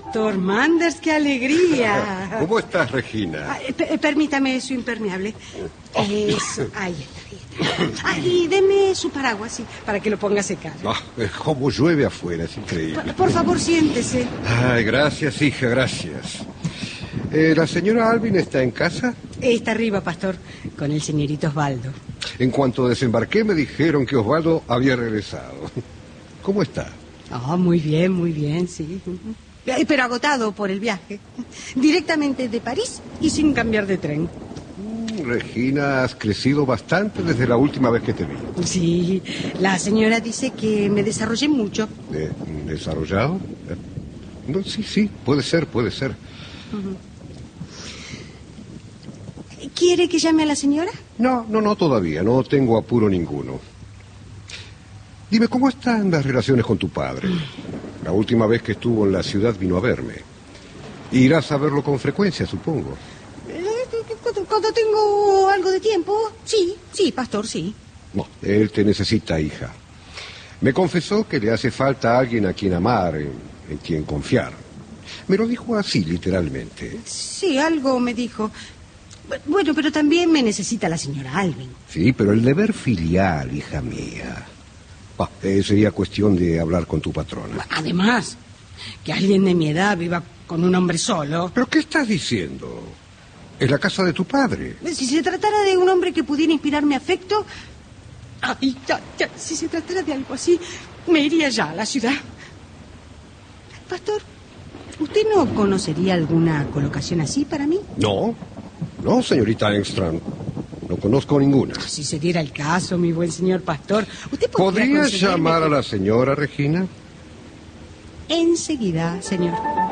Doctor Manders, qué alegría. ¿Cómo estás, Regina? Permítame su impermeable. Eso, ahí está. Y deme su paraguas, sí, para que lo ponga a secar. Cómo llueve afuera, es increíble. Por favor, siéntese. Ay, gracias, hija, gracias. ¿La señora Alvin está en casa? Está arriba, pastor, con el señorito Osvaldo. En cuanto desembarqué me dijeron que Osvaldo había regresado. ¿Cómo está? Muy bien, sí. Pero agotado por el viaje. Directamente de París y sin cambiar de tren. Regina, has crecido bastante desde la última vez que te vi. Sí, la señora dice que me desarrollé mucho. ¿Desarrollado? No, sí, puede ser. ¿Quiere que llame a la señora? No, todavía, no tengo apuro ninguno. Dime, ¿cómo están las relaciones con tu padre? La última vez que estuvo en la ciudad vino a verme. Irás a verlo con frecuencia, supongo. Cuando tengo algo de tiempo, sí, pastor, sí. No, él te necesita, hija. Me confesó que le hace falta alguien a quien amar, en quien confiar. Me lo dijo así, literalmente. Sí, algo me dijo. Bueno, pero también me necesita la señora Alvin. Sí, pero el deber filial, hija mía. Sería cuestión de hablar con tu patrona. Además, que alguien de mi edad viva con un hombre solo. ¿Pero qué estás diciendo? Es la casa de tu padre. Si se tratara de un hombre que pudiera inspirarme afecto... si se tratara de algo así, me iría ya a la ciudad. Pastor, ¿usted no conocería alguna colocación así para mí? No, señorita Engström. No conozco ninguna. Si se diera el caso, mi buen señor pastor, ¿usted podría llamar a la señora, Regina? Enseguida, señor.